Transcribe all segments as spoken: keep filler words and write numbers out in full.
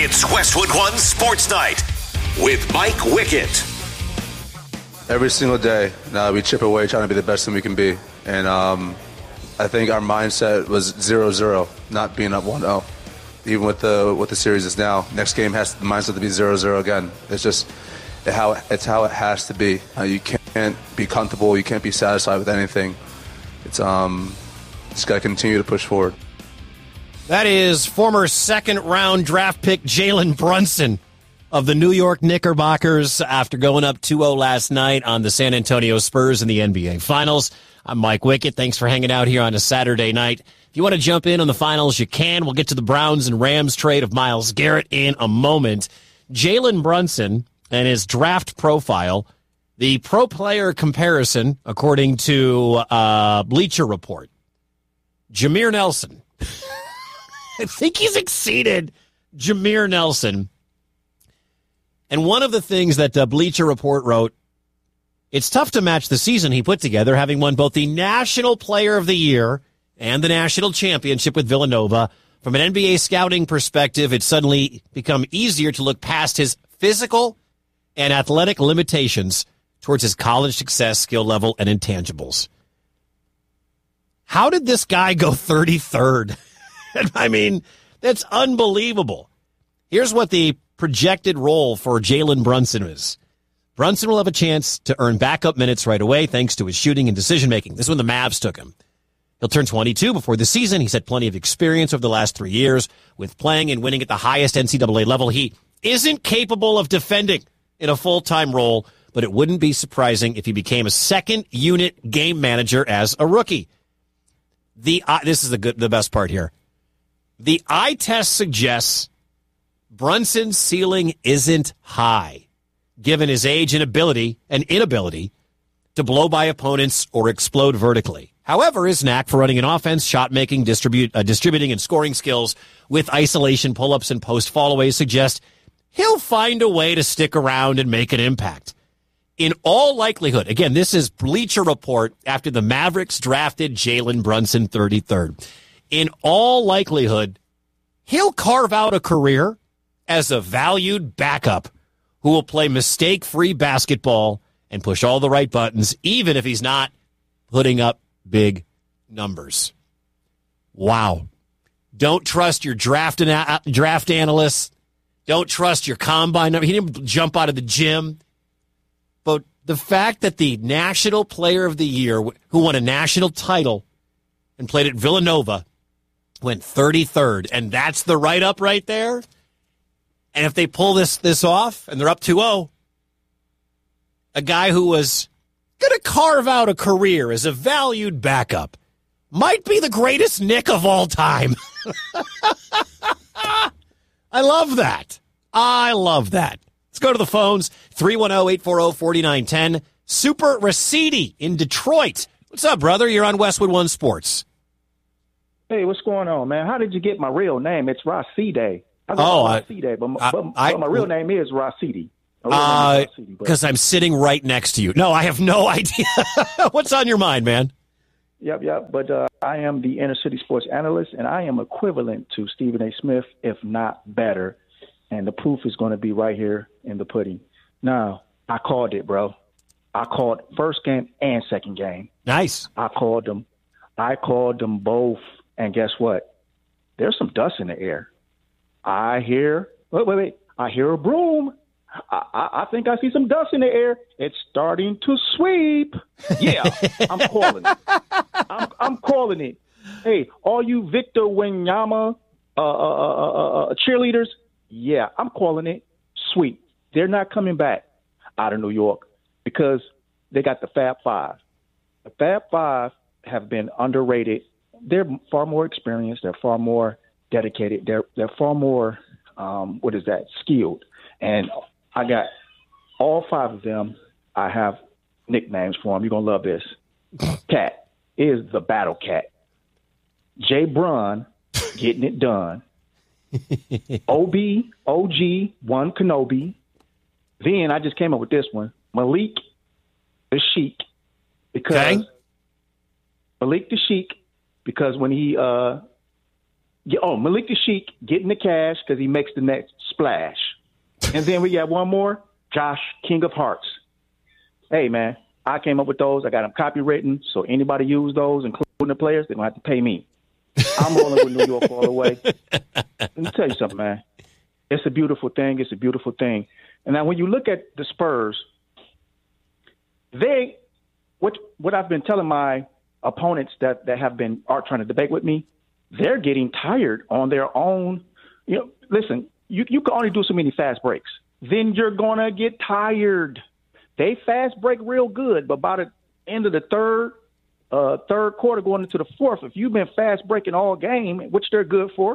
It's Westwood One Sports Night with Mike Wickett. Every single day, now we chip away trying to be the best thing we can be. And um, I think our mindset was zero zero, not being up one oh. Even with the what the series is now, next game has the mindset to be zero zero again. It's just it how it's how it has to be. Uh, you can't be comfortable. You can't be satisfied with anything. It's um, just got to continue to push forward. That is former second-round draft pick Jalen Brunson of the New York Knickerbockers after going up two oh last night on the San Antonio Spurs in the N B A Finals. I'm Mike Wickett. Thanks for hanging out here on a Saturday night. If you want to jump in on the finals, you can. We'll get to the Browns and Rams trade of Myles Garrett in a moment. Jalen Brunson and his draft profile, the pro player comparison, according to uh, Bleacher Report, Jameer Nelson. I think he's exceeded Jameer Nelson. And one of the things that uh, Bleacher Report wrote, it's tough to match the season he put together, having won both the National Player of the Year and the National Championship with Villanova. From an N B A scouting perspective, it's suddenly become easier to look past his physical and athletic limitations towards his college success, skill level, and intangibles. How did this guy go thirty-third? I mean, that's unbelievable. Here's what the projected role for Jalen Brunson is. Brunson will have a chance to earn backup minutes right away thanks to his shooting and decision-making. This is when the Mavs took him. He'll turn twenty-two before the season. He's had plenty of experience over the last three years with playing and winning at the highest N C double A level. He isn't capable of defending in a full-time role, but it wouldn't be surprising if he became a second-unit game manager as a rookie. The uh, This is the good, the best part here. The eye test suggests Brunson's ceiling isn't high, given his age and ability and inability to blow by opponents or explode vertically. However, his knack for running an offense, shot-making, distribute, uh, distributing, and scoring skills with isolation pull-ups and post fallaways suggest he'll find a way to stick around and make an impact. In all likelihood, again, this is Bleacher Report after the Mavericks drafted Jalen Brunson thirty-third. In all likelihood, he'll carve out a career as a valued backup who will play mistake-free basketball and push all the right buttons, even if he's not putting up big numbers. Wow. Don't trust your draft, ana- draft analysts. Don't trust your combine number. He didn't jump out of the gym. But the fact that the National Player of the Year, who won a national title and played at Villanova, went thirty-third, and that's the write-up right there. And if they pull this this off, and they're up two oh, a guy who was going to carve out a career as a valued backup might be the greatest Knick of all time. I love that. I love that. Let's go to the phones. three one zero, eight four zero, four nine one zero. Super Raciti in Detroit. What's up, brother? You're on Westwood One Sports. Hey, what's going on, man? How did you get my real name? It's Racide. I oh, Racide, but, I, but, I, but my real name is Racidi. Because uh, I'm sitting right next to you. No, I have no idea. What's on your mind, man? Yep, yep. But uh, I am the inner city sports analyst, and I am equivalent to Stephen A. Smith, if not better. And the proof is going to be right here in the pudding. Now, I called it, bro. I called first game and second game. Nice. I called them. I called them both. And guess what? There's some dust in the air. I hear, wait, wait, wait. I hear a broom. I, I, I think I see some dust in the air. It's starting to sweep. Yeah, I'm calling it. I'm, I'm calling it. Hey, all you Victor Wembanyama uh, uh, uh, uh, cheerleaders, yeah, I'm calling it sweep. They're not coming back out of New York because they got the Fab Five. The Fab Five have been underrated. They're far more experienced. They're far more dedicated. They're they're far more, um, what is that, skilled. And I got all five of them. I have nicknames for them. You're going to love this. Cat is the Battle Cat. Jay Brun, getting it done. O B, O G, one Kenobi. Then I just came up with this one. Malik the Sheik. Because okay. Malik the Sheik, because when he, uh, get, oh, Malik the Sheik getting the cash because he makes the next Splash. And then we got one more, Josh, King of Hearts. Hey, man, I came up with those. I got them copywritten, so anybody use those, including the players, they're going to have to pay me. I'm rolling with New York all the way. Let me tell you something, man. It's a beautiful thing. It's a beautiful thing. And now when you look at the Spurs, they what what I've been telling my opponents that, that have been are trying to debate with me, they're getting tired on their own. You know, listen, you, you can only do so many fast breaks. Then you're going to get tired. They fast break real good, but by the end of the third, uh, third quarter going into the fourth, if you've been fast breaking all game, which they're good for,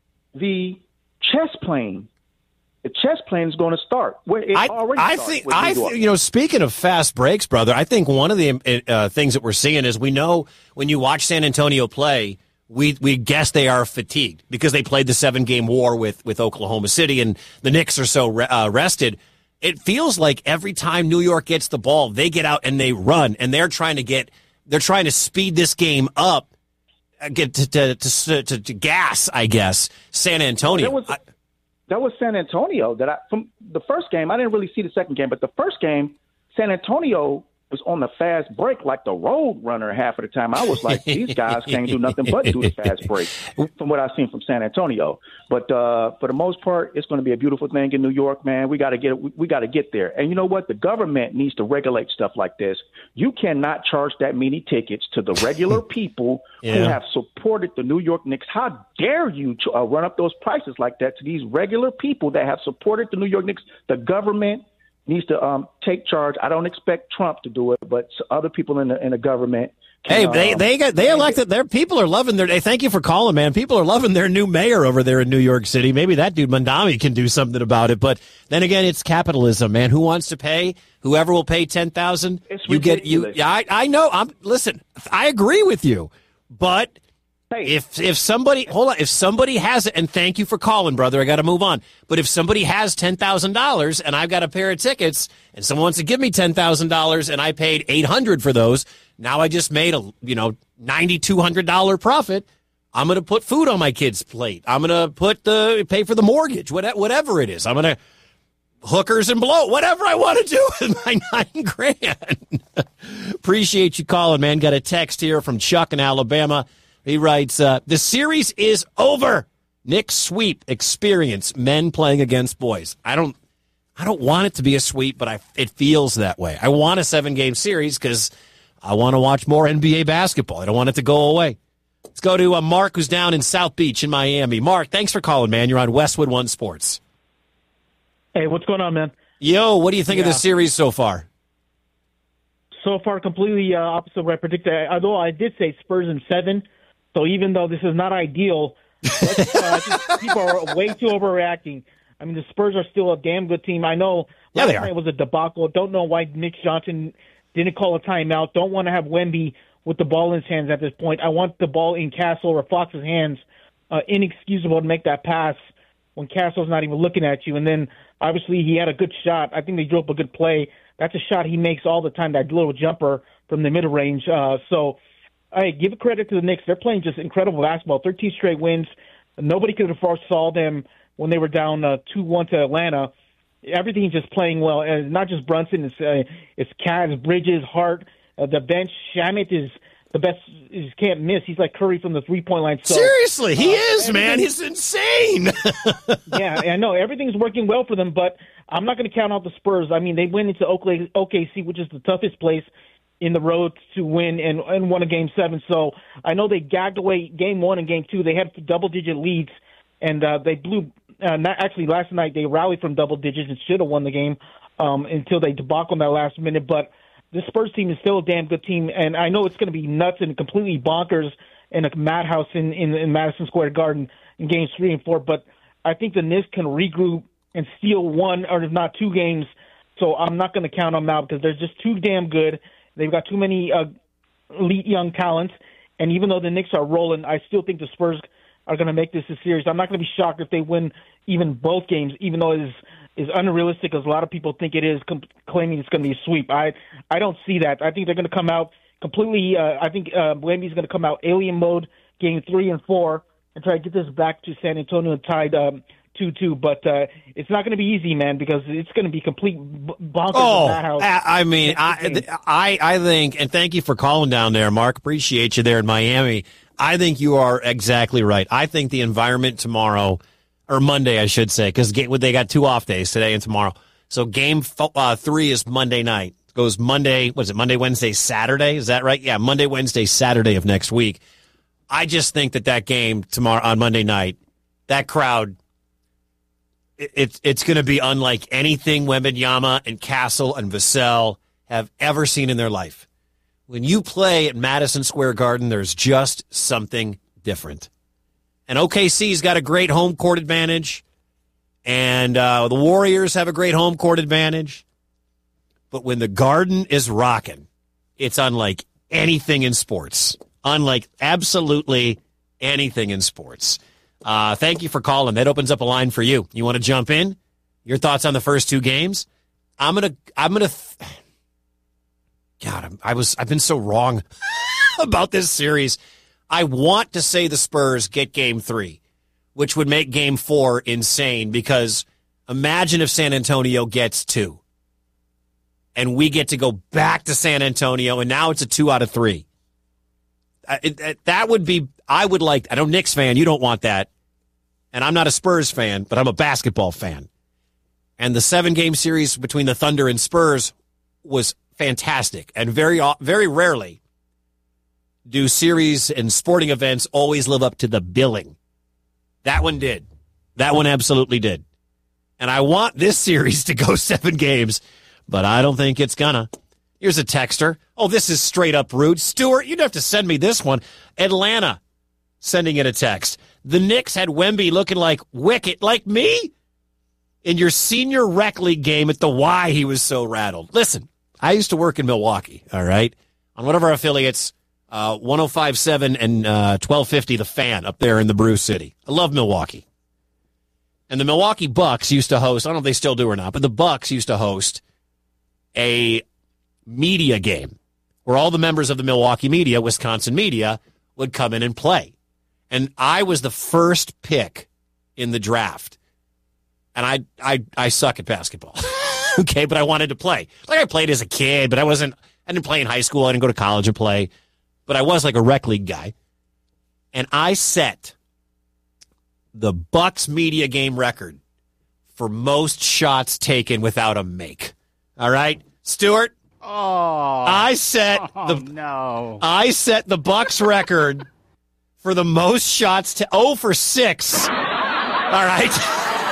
the chess playing, the chess playing is going to start. It I, already I started think, with I New York. th- you know, speaking of fast breaks, brother, I think one of the uh, things that we're seeing is we know when you watch San Antonio play, we we guess they are fatigued because they played the seven game war with with Oklahoma City, and the Knicks are so re- uh, rested. It feels like every time New York gets the ball, they get out and they run, and they're trying to get they're trying to speed this game up, uh, get to to, to to to gas, I guess, San Antonio. That was, I, that was San Antonio. That I, from the first game, I didn't really see the second game, but the first game, San Antonio was on the fast break like the road runner half of the time. I was like, these guys can't do nothing but do the fast break from what I've seen from San Antonio. But uh, for the most part, it's going to be a beautiful thing in New York, man. We got to get we, we got to get there. And you know what? The government needs to regulate stuff like this. You cannot charge that many tickets to the regular people yeah. who have supported the New York Knicks. How dare you to, uh, run up those prices like that to these regular people that have supported the New York Knicks? The government needs to um, take charge. I don't expect Trump to do it, but other people in the in the government. Can, hey, they um, they got they elected. Their people are loving their. Hey, thank you for calling, man. People are loving their new mayor over there in New York City. Maybe that dude Mandami can do something about it. But then again, it's capitalism, man. Who wants to pay? Whoever will pay ten thousand. You get you. Yeah, I I know. I'm listen. I agree with you, but. Hey. If if somebody hold on, if somebody has it, and thank you for calling, brother, I got to move on. But if somebody has ten thousand dollars and I've got a pair of tickets, and someone wants to give me ten thousand dollars, and I paid eight hundred for those, now I just made a you know ninety two hundred dollar profit. I'm going to put food on my kid's plate. I'm going to put the pay for the mortgage, whatever it is. I'm going to hookers and blow whatever I want to do with my nine grand. Appreciate you calling, man. Got a text here from Chuck in Alabama. He writes, uh, the series is over. Knicks sweep experience, men playing against boys. I don't I don't want it to be a sweep, but I, it feels that way. I want a seven-game series because I want to watch more N B A basketball. I don't want it to go away. Let's go to uh, Mark, who's down in South Beach in Miami. Mark, thanks for calling, man. You're on Westwood One Sports. Hey, what's going on, man? Yo, what do you think yeah. of the series so far? So far, completely uh, opposite of what I predicted. Although I did say Spurs in seven. So even though this is not ideal, let's, uh, I think people are way too overreacting. I mean, the Spurs are still a damn good team. I know yeah, last they are. night was a debacle. Don't know why Nick Johnson didn't call a timeout. Don't want to have Wemby with the ball in his hands at this point. I want the ball in Castle or Fox's hands. Uh, inexcusable to make that pass when Castle's not even looking at you. And then, obviously, he had a good shot. I think they drew up a good play. That's a shot he makes all the time, that little jumper from the mid-range. Uh, so, I give it credit to the Knicks. They're playing just incredible basketball. thirteen straight wins. Nobody could have foresaw them when they were down uh, two one to Atlanta. Everything's just playing well. And not just Brunson. It's, uh, it's Kaz, Bridges, Hart. Uh, the bench, Shamet is the best. Is can't miss. He's like Curry from the three-point line. So, Seriously, he uh, is, man. He's insane. yeah, I know. Everything's working well for them, but I'm not going to count out the Spurs. I mean, they went into O K C, which is the toughest place in the road to win, and, and won a game seven. So I know they gagged away game one and game two. They had double-digit leads, and uh, they blew uh, – not, actually, last night they rallied from double digits and should have won the game um, until they debacled in that last minute. But the Spurs team is still a damn good team, and I know it's going to be nuts and completely bonkers in a madhouse in, in, in Madison Square Garden in games three and four. But I think the Knicks can regroup and steal one or if not two games. So I'm not going to count them out because they're just too damn good. They've got too many uh, elite young talents, and even though the Knicks are rolling, I still think the Spurs are going to make this a series. I'm not going to be shocked if they win even both games, even though it is, is unrealistic as a lot of people think it is, com- claiming it's going to be a sweep. I I don't see that. I think they're going to come out completely uh, – I think uh, Wemby's going to come out alien mode game three and four and try to get this back to San Antonio tied um, two two. But uh, it's not going to be easy, man, because it's going to be complete bonkers oh, in that house. I mean, I, I, I think, and thank you for calling down there, Mark. Appreciate you there in Miami. I think you are exactly right. I think the environment tomorrow, or Monday, I should say, because they got two off days, today and tomorrow. So game uh, three is Monday night. It goes Monday, what is it, Monday, Wednesday, Saturday? Is that right? Yeah, Monday, Wednesday, Saturday of next week. I just think that that game tomorrow on Monday night, that crowd, it, it's it's going to be unlike anything Wembanyama and Castle and Vassell have ever seen in their life. When you play at Madison Square Garden, there's just something different. And O K C's got a great home court advantage. And uh, the Warriors have a great home court advantage. But when the Garden is rocking, it's unlike anything in sports. Unlike absolutely anything in sports. Uh, thank you for calling. That opens up a line for you. You want to jump in? Your thoughts on the first two games? I'm gonna. I'm gonna. Th- God, I was. I've been so wrong about this series. I want to say the Spurs get game three, which would make game four insane, because imagine if San Antonio gets two and we get to go back to San Antonio, and now it's a two out of three. Uh, it, it, that would be, I would like, I know Knicks fan, you don't want that. And I'm not a Spurs fan, but I'm a basketball fan. And the seven game series between the Thunder and Spurs was fantastic. And very, very rarely do series and sporting events always live up to the billing. That one did. That one absolutely did. And I want this series to go seven games, but I don't think it's gonna. Here's a texter. Oh, this is straight up rude. Stuart, you'd have to send me this one. Atlanta sending in a text. The Knicks had Wemby looking like Wicket, like me? In your senior rec league game at the Y, he was so rattled. Listen, I used to work in Milwaukee, all right? On one of our affiliates, uh, one oh five point seven and uh, twelve fifty The Fan up there in the Brew City. I love Milwaukee. And the Milwaukee Bucks used to host, I don't know if they still do or not, but the Bucks used to host a media game where all the members of the Milwaukee media, Wisconsin media, would come in and play. And I was the first pick in the draft. And I I I suck at basketball. Okay, but I wanted to play. Like, I played as a kid, but I wasn't, I didn't play in high school. I didn't go to college and play. But I was like a rec league guy. And I set the Bucks media game record for most shots taken without a make. All right, Stuart? Oh, I set oh, the no. I set the Bucks record for the most shots to oh for six. All right.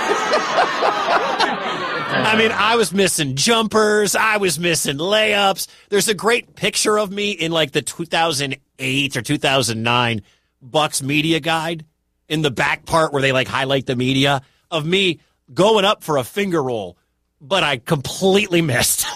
I mean, I was missing jumpers. I was missing layups. There's a great picture of me in like the two thousand eight or two thousand nine Bucks media guide in the back part where they like highlight the media of me going up for a finger roll, but I completely missed.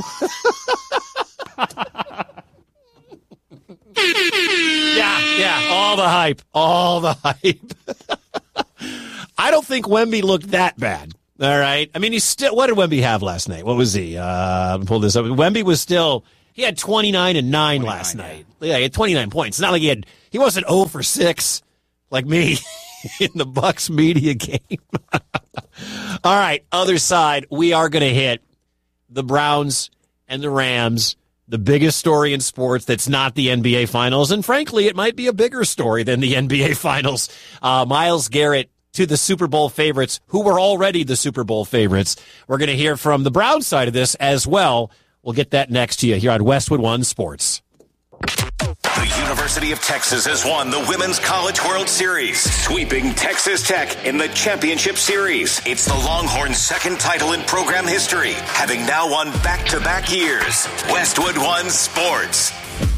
yeah, yeah, all the hype, all the hype. I don't think Wemby looked that bad. All right. I mean, he's still, what did Wemby have last night? What was he? Uh, pull this up. Wemby was still, he had twenty-nine and nine last yeah. night. Yeah, he had twenty-nine points. It's not like he had, he wasn't oh for six like me in the Bucks media game. All right. Other side, we are going to hit the Browns and the Rams, the biggest story in sports that's not the N B A Finals. And frankly, it might be a bigger story than the N B A Finals. Uh, Myles Garrett to the Super Bowl favorites, who were already the Super Bowl favorites. We're going to hear from the Browns side of this as well. We'll get that next to you here on Westwood One Sports. The University of Texas has won the Women's College World Series, sweeping Texas Tech in the championship series. It's the Longhorns' second title in program history, having now won back-to-back years. Westwood One Sports.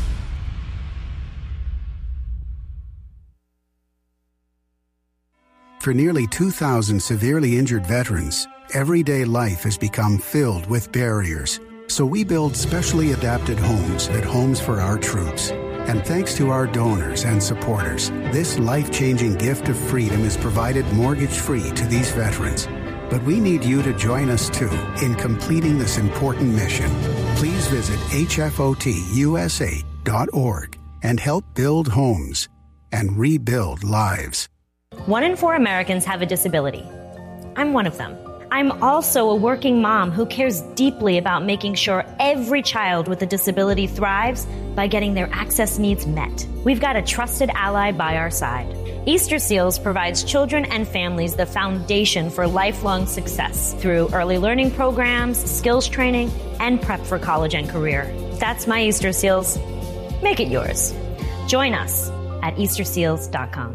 For nearly two thousand severely injured veterans, everyday life has become filled with barriers. So we build specially adapted homes at Homes for Our Troops. And thanks to our donors and supporters, this life-changing gift of freedom is provided mortgage-free to these veterans. But we need you to join us, too, in completing this important mission. Please visit H F O T U S A dot org and help build homes and rebuild lives. One in four Americans have a disability. I'm one of them. I'm also a working mom who cares deeply about making sure every child with a disability thrives by getting their access needs met. We've got a trusted ally by our side. Easter Seals provides children and families the foundation for lifelong success through early learning programs, skills training, and prep for college and career. That's my Easter Seals. Make it yours. Join us at Easter Seals dot com.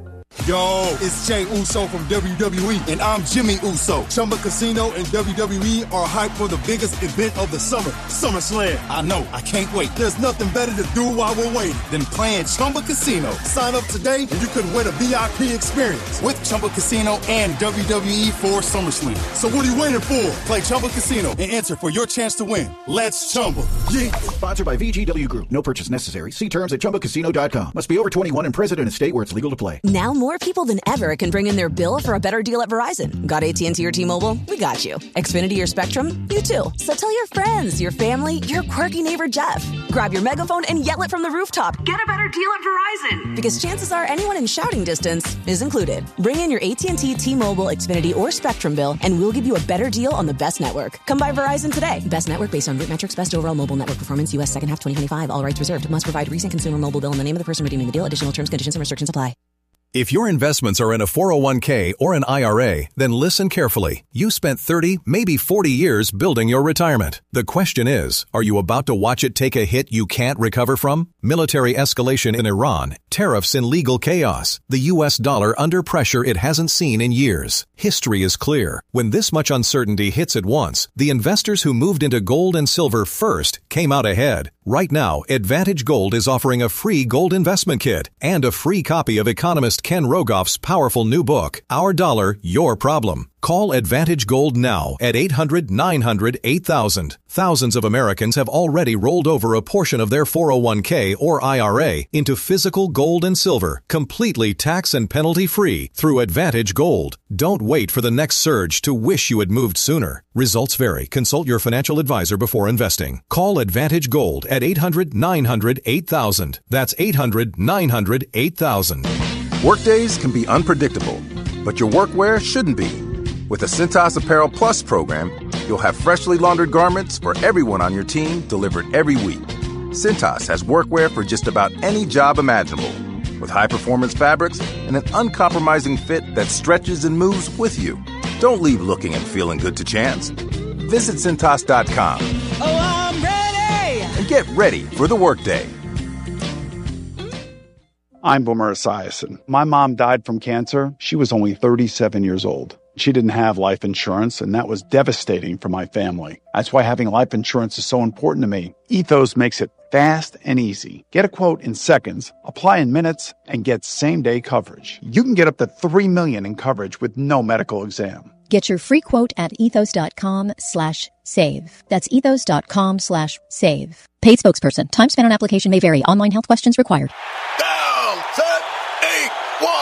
Yo, it's Jay Uso from W W E, and I'm Jimmy Uso. Chumba Casino and W W E are hyped for the biggest event of the summer, SummerSlam. I know, I can't wait. There's nothing better to do while we're waiting than playing Chumba Casino. Sign up today and you could win a V I P experience with Chumba Casino and W W E for SummerSlam. So what are you waiting for? Play Chumba Casino and enter for your chance to win. Let's Chumba. Yeah. Sponsored by V G W Group. No purchase necessary. See terms at Chumba Casino dot com. Must be over twenty-one and present in a state where it's legal to play. Now more people than ever can bring in their bill for a better deal at Verizon. Got A T and T or T-Mobile? We got you. Xfinity or Spectrum? You too. So tell your friends, your family, your quirky neighbor Jeff. Grab your megaphone and yell it from the rooftop. Get a better deal at Verizon. Because chances are anyone in shouting distance is included. Bring in your A T and T, T-Mobile, Xfinity, or Spectrum bill and we'll give you a better deal on the best network. Come by Verizon today. Best network based on root metrics, best overall mobile network performance, U S second half twenty twenty-five. All rights reserved. Must provide recent consumer mobile bill in the name of the person redeeming the deal. Additional terms, conditions, and restrictions apply. If your investments are in a four oh one k or an I R A, then listen carefully. You spent thirty, maybe forty years building your retirement. The question is, are you about to watch it take a hit you can't recover from? Military escalation in Iran, tariffs and legal chaos, the U S dollar under pressure it hasn't seen in years. History is clear. When this much uncertainty hits at once, the investors who moved into gold and silver first came out ahead. Right now, Advantage Gold is offering a free gold investment kit and a free copy of economist Ken Rogoff's powerful new book, Our Dollar, Your Problem. Call Advantage Gold now at eight hundred, nine hundred, eight thousand. Thousands of Americans have already rolled over a portion of their four oh one k or I R A into physical gold and silver, completely tax and penalty free through Advantage Gold. Don't wait for the next surge to wish you had moved sooner. Results vary. Consult your financial advisor before investing. Call Advantage Gold at eight hundred, nine hundred, eight thousand. That's eight hundred, nine hundred, eight thousand. Workdays can be unpredictable, but your workwear shouldn't be. With the Cintas Apparel Plus program, you'll have freshly laundered garments for everyone on your team delivered every week. Cintas has workwear for just about any job imaginable, with high-performance fabrics and an uncompromising fit that stretches and moves with you. Don't leave looking and feeling good to chance. Visit Cintas dot com. Oh, I'm ready! And get ready for the workday. I'm Boomer Esiason. My mom died from cancer. She was only thirty-seven years old. She didn't have life insurance, and that was devastating for my family. That's why having life insurance is so important to me. Ethos makes it fast and easy. Get a quote in seconds, apply in minutes, and get same-day coverage. You can get up to three million dollars in coverage with no medical exam. Get your free quote at ethos.com slash save. That's ethos.com slash save. Paid spokesperson. Time spent on application may vary. Online health questions required. The